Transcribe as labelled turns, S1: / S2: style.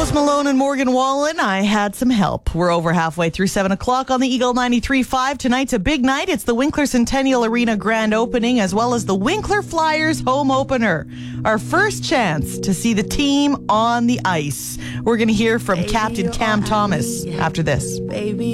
S1: Post Malone and Morgan Wallen, I had some help. We're over halfway through 7 o'clock on the Eagle 93.5. Tonight's a big night. It's the Winkler Centennial Arena grand opening as well as the Winkler Flyers home opener. Our first chance to see the team on the ice. We're going to hear from Captain Cam Thomas after this.
S2: Baby.